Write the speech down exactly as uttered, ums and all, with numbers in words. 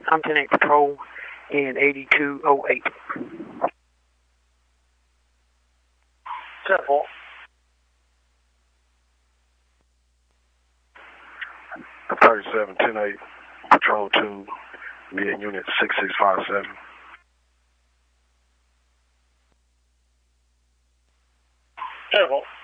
I'm ten eight Patrol in eighty-two oh eight. ten four. thirty-seven ten eight Patrol two, via unit six six five seven. ten four.